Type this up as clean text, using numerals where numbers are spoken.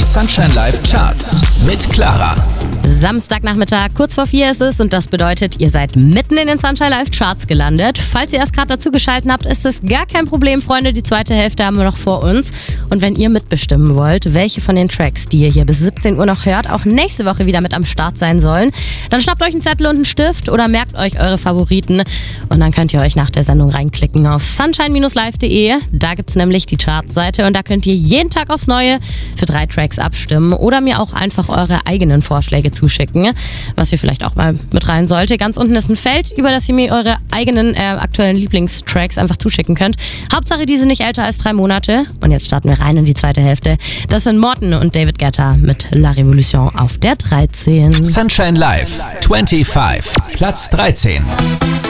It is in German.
Sunshine Live Charts mit Clara. Samstagnachmittag, kurz vor 4 ist es und das bedeutet, ihr seid mitten in den Sunshine Live Charts gelandet. Falls ihr erst gerade dazu geschalten habt, ist es gar kein Problem, Freunde. Die zweite Hälfte haben wir noch vor uns. Und wenn ihr mitbestimmen wollt, welche von den Tracks, die ihr hier bis 17 Uhr noch hört, auch nächste Woche wieder mit am Start sein sollen, dann schnappt euch einen Zettel und einen Stift oder merkt euch eure Favoriten. Und dann könnt ihr euch nach der Sendung reinklicken auf sunshine-live.de. Da gibt's nämlich die Chartseite und da könnt ihr jeden Tag aufs Neue für 3 Tracks abstimmen oder mir auch einfach eure eigenen Vorschläge zuschicken, was ihr vielleicht auch mal mit rein sollte. Ganz unten ist ein Feld, über das ihr mir eure eigenen aktuellen Lieblingstracks einfach zuschicken könnt. Hauptsache, die sind nicht älter als 3 Monate. Und jetzt starten wir rein in die zweite Hälfte. Das sind Morten und David Guetta mit La Revolution auf der 13. Sunshine Live 25, Platz 13.